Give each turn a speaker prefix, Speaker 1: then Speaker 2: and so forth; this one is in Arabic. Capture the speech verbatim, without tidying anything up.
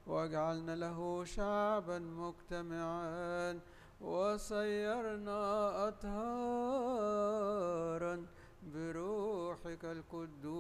Speaker 1: واجعلنا له شعبا مجتمعا، وصيرنا أطهارا بروحك القدوس.